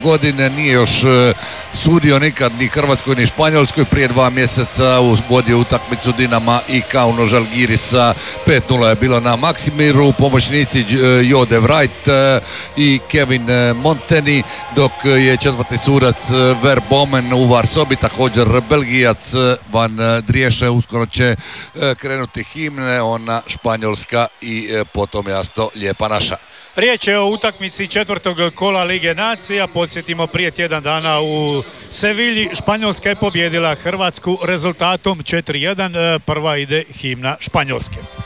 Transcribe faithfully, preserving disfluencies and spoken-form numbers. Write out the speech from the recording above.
godine, nije još sudio nikad ni Hrvatskoj ni Španjolskoj. Prije dva mjeseca vodio utakmicu Dinama i Kauno Žalgirisa. pet nula je bilo na Maksimiru, pomoćnici Jode Wright i Kevin Monteni, dok je četvrti sudac Verbomen u Varsobi, također Belgijac Van Drieše. Uskoro će krenuti himne, ona španjolska i potom jasno Lijepa naša. Riječ je o utakmici četvrtog kola Lige nacija. Podsjetimo, prije tjedan dana u Sevilji Španjolska je pobijedila Hrvatsku rezultatom četiri jedan. Prva ide himna Španjolske.